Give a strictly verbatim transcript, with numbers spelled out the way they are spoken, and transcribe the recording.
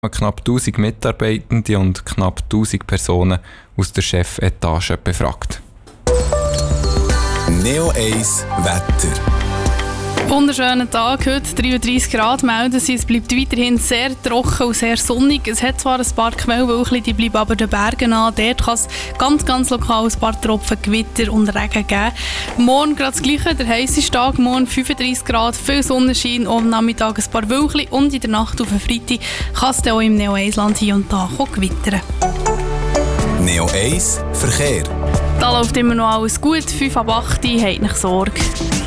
knapp tausend Mitarbeitende und knapp tausend Personen aus der Chefetage befragt. Neo eins Wetter. Wunderschönen Tag heute, dreiunddreissig Grad melden sie. Es bleibt weiterhin sehr trocken und sehr sonnig. Es hat zwar ein paar Quellwölkchen, die bleiben aber den Bergen an. Dort kann es ganz, ganz lokal ein paar Tropfen Gewitter und Regen geben. Morgen gerade das Gleiche, der heisseste Tag. Morgen fünfunddreissig Grad, viel Sonnenschein, am Nachmittag ein paar Wölkchen und in der Nacht auf den Freitag kann es dann auch im Neo eins Land hier und da gewittern. Neo eins Verkehr. Da läuft immer noch alles gut. fünf ab acht, habt nicht Sorge.